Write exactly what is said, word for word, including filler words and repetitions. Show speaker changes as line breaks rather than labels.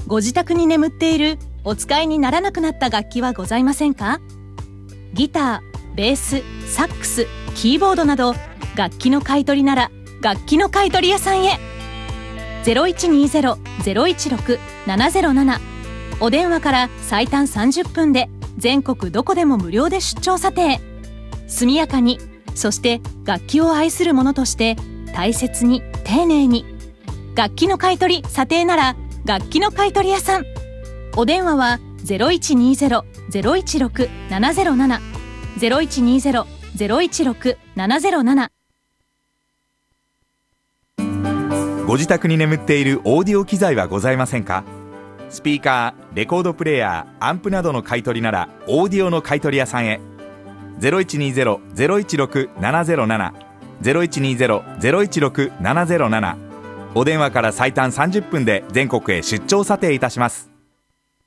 ご自宅に眠っているお使いにならなくなった楽器はございませんか？ギター、ベース、サックス、キーボードなど楽器の買い取りなら楽器の買い取り屋さんへ。 ゼロいちにーゼロ ゼロいちろく ななゼロなな お電話から最短さんじゅっぷんで全国どこでも無料で出張査定。速やかに、そして楽器を愛する者として大切に丁寧に。楽器の買い取り査定なら楽器の買い取り屋さん。お電話は ゼロいちにーゼロ ゼロいちろく ななゼロなな ゼロいちにーゼロ ゼロいちろく ななゼロなな。
ご自宅に眠っているオーディオ機材はございませんか？スピーカー、レコードプレーヤー、アンプなどの買い取りならオーディオの買い取り屋さんへ。 ゼロいちにーゼロ ゼロいちろく ななゼロなな ゼロいちにーゼロ ゼロいちろく ななゼロなな。お電話から最短さんじゅっぷんで全国へ出張査定いたします。